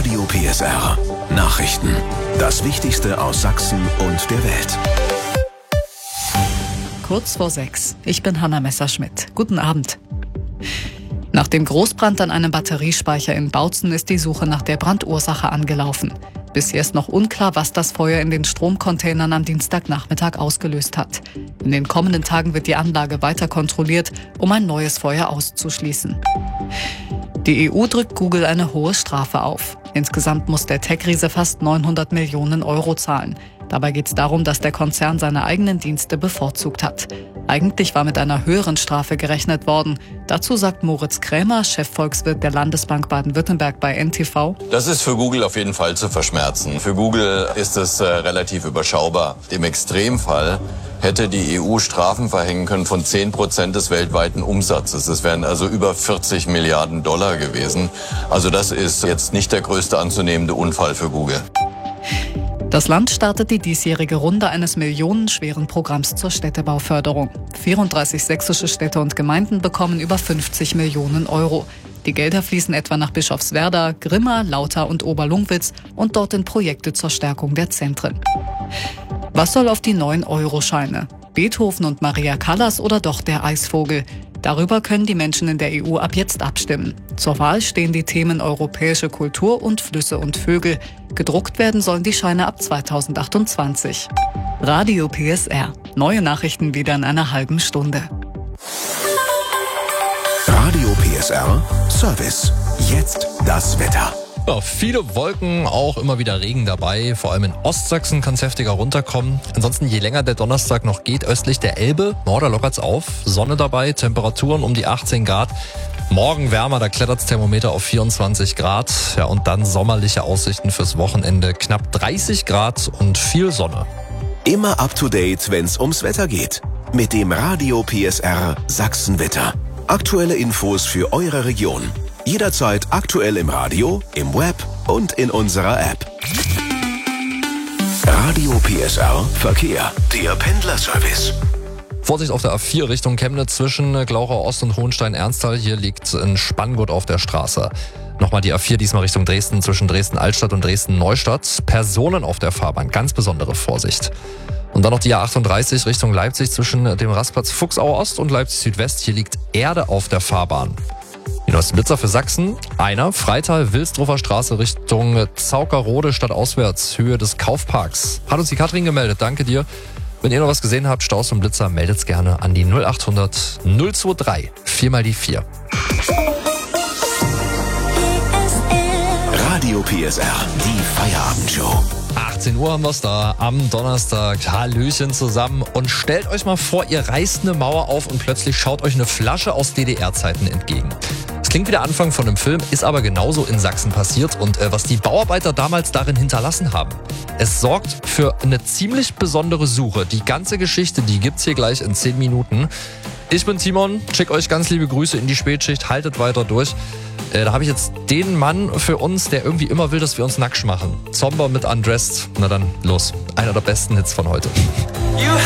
Radio PSR. Nachrichten. Das Wichtigste aus Sachsen und der Welt. Kurz vor 6. Ich bin Hanna Messerschmidt. Guten Abend. Nach dem Großbrand an einem Batteriespeicher in Bautzen ist die Suche nach der Brandursache angelaufen. Bisher ist noch unklar, was das Feuer in den Stromcontainern am Dienstagnachmittag ausgelöst hat. In den kommenden Tagen wird die Anlage weiter kontrolliert, um ein neues Feuer auszuschließen. Die EU drückt Google eine hohe Strafe auf. Insgesamt muss der Tech-Riese fast 900 Millionen Euro zahlen. Dabei geht es darum, dass der Konzern seine eigenen Dienste bevorzugt hat. Eigentlich war mit einer höheren Strafe gerechnet worden. Dazu sagt Moritz Krämer, Chefvolkswirt der Landesbank Baden-Württemberg bei NTV. Das ist für Google auf jeden Fall zu verschmerzen. Für Google ist es relativ überschaubar. Im Extremfall hätte die EU Strafen verhängen können von 10% des weltweiten Umsatzes. Das wären also über 40 Milliarden Dollar gewesen. Also das ist jetzt nicht der größte anzunehmende Unfall für Google. Das Land startet die diesjährige Runde eines millionenschweren Programms zur Städtebauförderung. 34 sächsische Städte und Gemeinden bekommen über 50 Millionen Euro. Die Gelder fließen etwa nach Bischofswerda, Grimma, Lauter und Oberlungwitz und dort in Projekte zur Stärkung der Zentren. Was soll auf die 9-Euro-Scheine? Beethoven und Maria Callas oder doch der Eisvogel? Darüber können die Menschen in der EU ab jetzt abstimmen. Zur Wahl stehen die Themen europäische Kultur und Flüsse und Vögel. Gedruckt werden sollen die Scheine ab 2028. Radio PSR. Neue Nachrichten wieder in einer halben Stunde. Radio PSR Service. Jetzt das Wetter. Ja, viele Wolken, auch immer wieder Regen dabei. Vor allem in Ostsachsen kann es heftiger runterkommen. Ansonsten, je länger der Donnerstag noch geht, östlich der Elbe, da lockert's auf. Sonne dabei, Temperaturen um die 18 Grad. Morgen wärmer, da klettert's Thermometer auf 24 Grad. Ja, und dann sommerliche Aussichten fürs Wochenende. Knapp 30 Grad und viel Sonne. Immer up to date, wenn's ums Wetter geht. Mit dem Radio PSR Sachsenwetter. Aktuelle Infos für eure Region. Jederzeit aktuell im Radio, im Web und in unserer App. Radio PSR Verkehr, der Pendlerservice. Vorsicht auf der A4 Richtung Chemnitz zwischen Glauchau Ost und Hohenstein-Ernsthal. Hier liegt ein Spanngurt auf der Straße. Nochmal die A4, diesmal Richtung Dresden, zwischen Dresden-Altstadt und Dresden-Neustadt. Personen auf der Fahrbahn, ganz besondere Vorsicht. Und dann noch die A38 Richtung Leipzig zwischen dem Rastplatz Fuchsau Ost und Leipzig Südwest. Hier liegt Erde auf der Fahrbahn. Die neuesten Blitzer für Sachsen. Einer, Freital-Wilsdruffer Straße Richtung Zaukerrode stadtauswärts, Höhe des Kaufparks. Hat uns die Katrin gemeldet, danke dir. Wenn ihr noch was gesehen habt, Staus und Blitzer, meldet's gerne an die 0800 023 4 mal die 4. Radio PSR, die Feierabendshow. 18 Uhr haben wir's da am Donnerstag. Hallöchen zusammen. Und stellt euch mal vor, ihr reißt eine Mauer auf und plötzlich schaut euch eine Flasche aus DDR-Zeiten entgegen. Es klingt wie der Anfang von einem Film, ist aber genauso in Sachsen passiert. Und was die Bauarbeiter damals darin hinterlassen haben. Es sorgt für eine ziemlich besondere Suche. Die ganze Geschichte, die gibt's hier gleich in 10 Minuten. Ich bin Timon, schick euch ganz liebe Grüße in die Spätschicht, haltet weiter durch. Da habe ich jetzt den Mann für uns, der irgendwie immer will, dass wir uns nackt machen. Zomber mit Undressed. Na dann, los. Einer der besten Hits von heute.